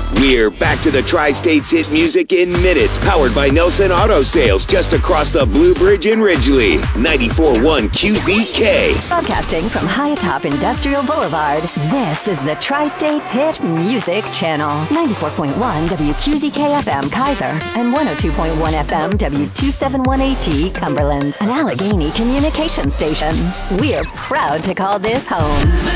We're back to the Tri-States hit music in minutes, powered by Nelson Auto Sales, just across the Blue Bridge in Ridgely. 94.1 QZK. Broadcasting from high atop Industrial Boulevard, this is the Tri-States Hit Music Channel. 94.1 WQZK FM Kaiser and 102.1 FM W271AT Cumberland. An Allegheny communication station. We're proud to call this home.